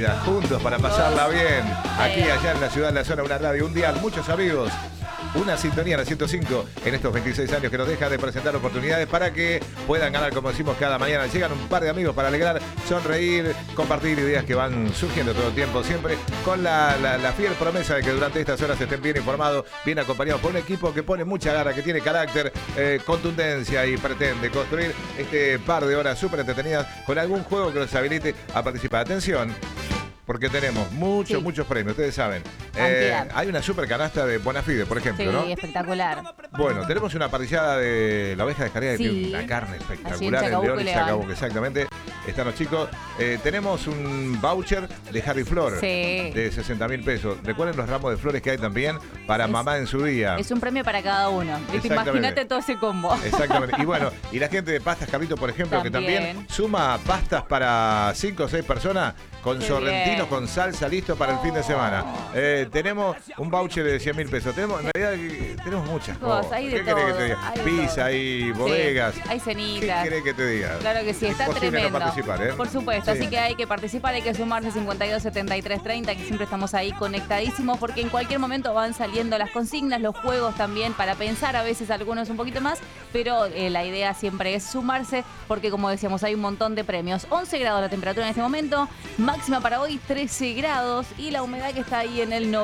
vida, juntos para pasarla bien. Aquí, allá en la ciudad, en la zona, una radio, un dial, muchos amigos. Una sintonía en la 105 en estos 26 años que nos deja de presentar oportunidades para que puedan ganar, como decimos cada mañana. Llegan un par de amigos para alegrar, sonreír, compartir ideas que van surgiendo todo el tiempo, siempre con la fiel promesa de que durante estas horas estén bien informados, bien acompañados por un equipo que pone mucha garra, que tiene carácter, contundencia y pretende construir este par de horas súper entretenidas con algún juego que los habilite a participar. Atención, porque tenemos muchos premios, ustedes saben. Hay una super canasta de Bonafide, por ejemplo, ¿no? Sí, espectacular. Bueno, tenemos una parrillada de la oveja de Descarriada que tiene una carne espectacular, el León y Chacabuco, exactamente. Están los chicos. Tenemos un voucher de Harry Flor de 60.000 pesos. Recuerden los ramos de flores que hay también para mamá en su día. Es un premio para cada uno. Imagínate todo ese combo. Exactamente. Y bueno, y la gente de Pastas Carlito, por ejemplo, que también suma pastas para 5 o 6 personas con sorrentinos, con salsa, listo para el fin de semana. Tenemos un voucher de 100.000 pesos. Tenemos, en realidad, tenemos muchas cosas. Hay de ¿Qué querés que te diga? Hay Pizza, hay bodegas. Hay cenitas. ¿Qué querés que te diga? Claro que sí, está tremendo. No participar, ¿eh? Por supuesto, así que hay que participar, hay que sumarse 52 73 30, que siempre estamos ahí conectadísimos, porque en cualquier momento van saliendo las consignas, los juegos también, para pensar a veces algunos un poquito más, pero la idea siempre es sumarse, porque como decíamos, hay un montón de premios. 11 grados la temperatura en este momento, máxima para hoy 13 grados y la humedad que está ahí en el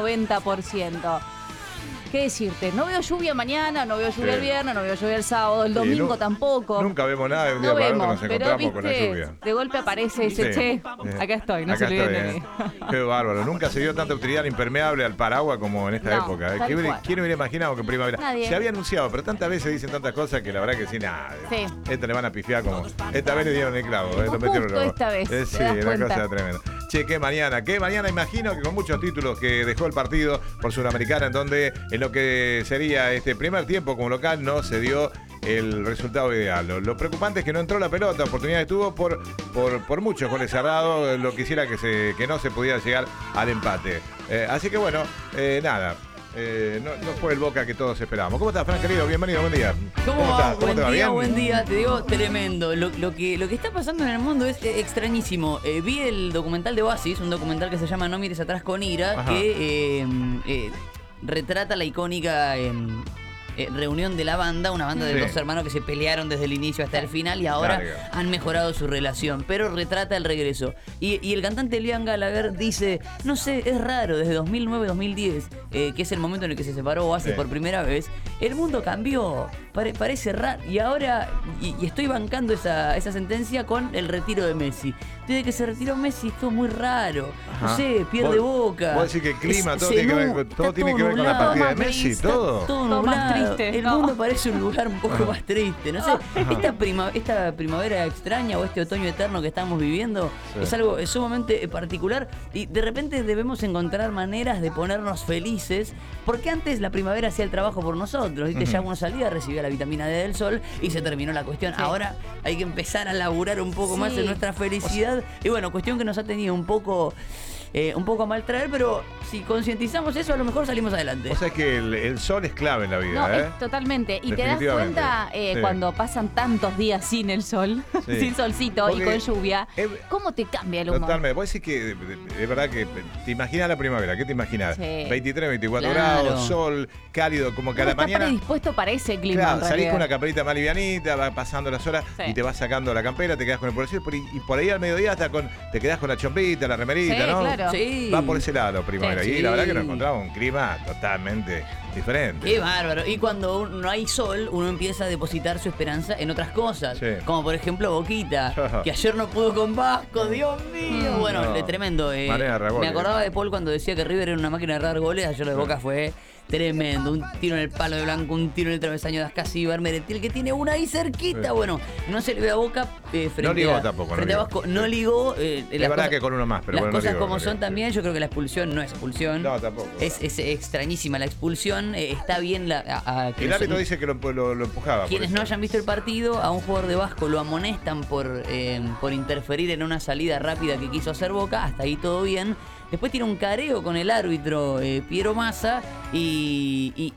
90%. ¿Qué decirte? No veo lluvia mañana, no veo lluvia el viernes, no veo lluvia el sábado, el domingo tampoco. Nunca vemos nada de un día para otro nos encontramos con la lluvia. De golpe aparece y dice, che, acá estoy, no se olviden de mí. Qué bárbaro. Nunca se dio tanta utilidad impermeable al paraguas como en esta época. ¿Quién hubiera imaginado que en primavera? Nadie. Se había anunciado, pero tantas veces dicen tantas cosas que la verdad que sí, nada. Esta le van a pifiar como. Esta vez le dieron el clavo. Justo esta vez. Sí, una cosa tremenda. Che, qué mañana, imagino que con muchos títulos que dejó el partido por Sudamericana, en donde en lo que sería este primer tiempo como local no se dio el resultado ideal. Lo preocupante es que no entró la pelota, oportunidades tuvo por muchos goles cerrados, lo quisiera que no se pudiera llegar al empate. Así que bueno, nada. No fue el Boca que todos esperábamos. ¿Cómo estás, Fran, querido? Bienvenido, buen día. ¿Cómo va? Buen día, te digo, tremendo. Lo que está pasando en el mundo es extrañísimo. Vi el documental de Oasis, un documental que se llama No mires atrás con ira, que retrata la icónica reunión de la banda, una banda de dos hermanos que se pelearon desde el inicio hasta el final y ahora han mejorado su relación, pero retrata el regreso. Y el cantante Liam Gallagher dice, no sé, es raro, desde 2009-2010, que es el momento en el que se separó Oasis por primera vez, el mundo cambió, parece raro, y ahora, y estoy bancando esa sentencia con el retiro de Messi. Desde que se retiró Messi estuvo muy raro, no sé, pierde Boca. ¿Vos decís que el clima, todo tiene que ver con la partida de Messi? Todo más triste. El mundo parece un lugar un poco más triste, no sé. Esta primavera extraña o este otoño eterno que estamos viviendo es algo sumamente particular y de repente debemos encontrar maneras de ponernos felices, porque antes la primavera hacía el trabajo por nosotros, ¿viste? Ya uno salía, recibía la vitamina D del sol y se terminó la cuestión. Ahora hay que empezar a laburar un poco más en nuestra felicidad y bueno, cuestión que nos ha tenido un poco a mal traer, pero si concientizamos eso, a lo mejor salimos adelante. O sea que el sol es clave en la vida, totalmente. Y te das cuenta cuando pasan tantos días sin el sol, sin solcito y con lluvia, cómo te cambia el humor. Totalmente. Vos decís que es verdad que te imaginas la primavera. ¿Qué te imaginas? 23, 24 grados, sol, cálido, como que a la mañana. Estás predispuesto para ese clima. Claro, salís con una camperita más livianita, va pasando las horas y te vas sacando la campera, te quedás con el bolsillo y por ahí al mediodía te quedás con la chompita, la remerita, ¿no? Claro. Sí. Va por ese lado primavera. Y la verdad que nos encontramos un clima totalmente diferente. Qué bárbaro. Y cuando no hay sol, uno empieza a depositar su esperanza en otras cosas. Como por ejemplo Boquita, que ayer no pudo con Vasco, Dios mío. Bueno, tremendo. Me acordaba de Paul cuando decía que River era una máquina de errar goles. Ayer lo de Boca fue tremendo. Un tiro en el palo de Blanco, un tiro en el travesaño de Ascasíbar, Merentiel, que tiene una ahí cerquita. Bueno, no se le ve a Boca frente a Vasco. No ligó. La verdad que con uno más, pero las bueno, cosas no como son también. Yo creo que la expulsión no es expulsión. No, tampoco. Es extrañísima la expulsión. Está bien el árbitro dice que lo empujaba. Quienes no hayan visto el partido, a un jugador de Vasco lo amonestan por interferir en una salida rápida que quiso hacer Boca. Hasta ahí todo bien. Después tiene un careo con el árbitro Piero Massa y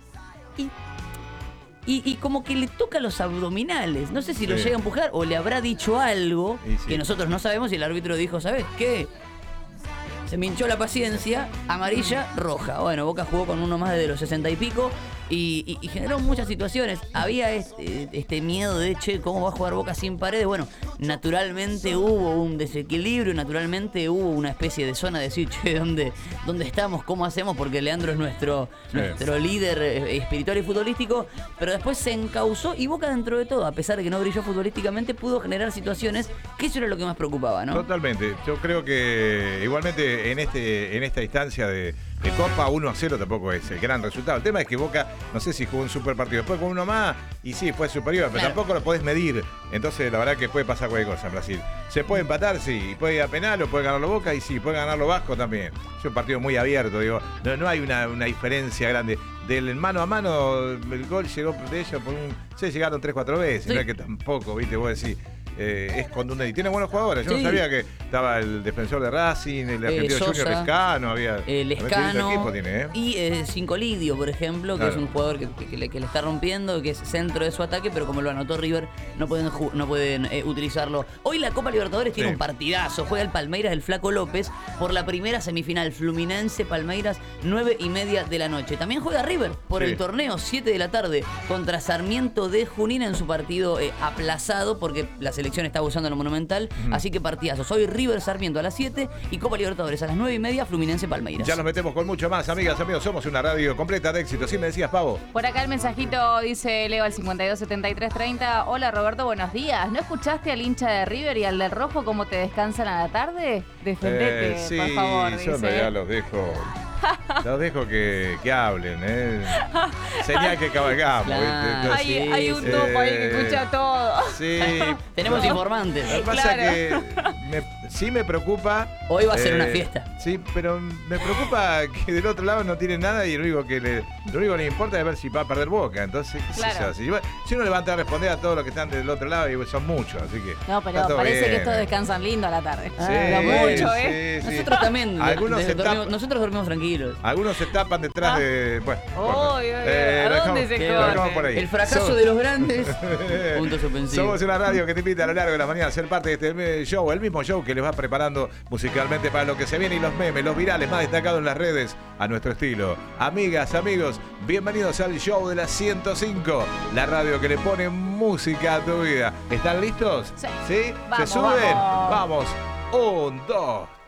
como que le toca los abdominales. No sé si lo llega a empujar o le habrá dicho algo que nosotros no sabemos y el árbitro dijo, ¿sabes qué? Se me hinchó la paciencia, amarilla, roja. Bueno, Boca jugó con uno más de los 60 y pico y generó muchas situaciones. Había este miedo de, che, ¿cómo va a jugar Boca sin Paredes? Bueno, naturalmente hubo un desequilibrio, naturalmente hubo una especie de zona de decir, che, ¿dónde estamos? ¿Cómo hacemos? Porque Leandro es nuestro líder espiritual y futbolístico, pero después se encauzó y Boca, dentro de todo, a pesar de que no brilló futbolísticamente, pudo generar situaciones que eso era lo que más preocupaba, ¿no? Totalmente. Yo creo que igualmente en esta instancia de Copa 1-0 tampoco es el gran resultado. El tema es que Boca, no sé si jugó un super partido, después con uno más y sí, fue superior, pero tampoco lo podés medir. Entonces la verdad que puede pasar cualquier cosa en Brasil. Se puede empatar, sí, puede ir a penal o puede ganarlo Boca y sí, puede ganarlo Vasco también. Es un partido muy abierto, digo, no hay una diferencia grande. Del mano a mano, el gol llegó de ellos por se llegaron 3-4 veces, sí. No es que tampoco, viste, vos decís. Es contundente y tiene buenos jugadores. Yo no sabía que estaba el defensor de Racing, el argentino Junior Lescano, había Lescano tiene, y Cincolidio, por ejemplo, que es un jugador que le está rompiendo, que es centro de su ataque, pero como lo anotó River, no pueden utilizarlo. Hoy la Copa Libertadores tiene un partidazo. Juega el Palmeiras, el Flaco López, por la primera semifinal. Fluminense, Palmeiras, 9:30 de la noche. También juega River por el torneo, 7 de la tarde, contra Sarmiento de Junín en su partido aplazado, porque la selección está usando el Monumental, así que partidazos. Hoy River Sarmiento a las 7 y Copa Libertadores a las 9:30, Fluminense Palmeiras. Ya nos metemos con mucho más, amigas, amigos. Somos una radio completa de éxito. ¿Sí me decías, Pavo? Por acá el mensajito dice Leo al 527330. Hola Roberto, buenos días. ¿No escuchaste al hincha de River y al del Rojo cómo te descansan a la tarde? Defendete, sí, por favor. Yo dice. en realidad los dejo que hablen, Señal que cabalgamos, Claro. ¿viste? Entonces, Hay un topo ahí que escucha todo. Sí. Tenemos informantes. Lo que pasa es que sí me preocupa. Hoy va a ser una fiesta. Sí, pero me preocupa que del otro lado no tienen nada y lo único que le importa es ver si va a perder Boca. Entonces, claro. si uno levanta a responder a todos los que están del otro lado, y son muchos, así que. No, pero parece bien. que estos descansan lindo a la tarde. Sí, pero mucho, ¿eh? Sí. Nosotros también. Nosotros dormimos tranquilos. Algunos se tapan detrás de. Bueno. ¿A dónde se corre? El fracaso de los grandes. Punto suspensivo. Somos una radio que te invita a lo largo de la mañana a ser parte de este show, el mismo show que les va preparando musicalmente para lo que se viene y los memes, los virales más destacados en las redes a nuestro estilo. Amigas, amigos, bienvenidos al show de la 105, la radio que le pone música a tu vida. ¿Están listos? Sí. ¿Sí? Vamos, ¿Se suben? vamos. Vamos. 1, 2, 3.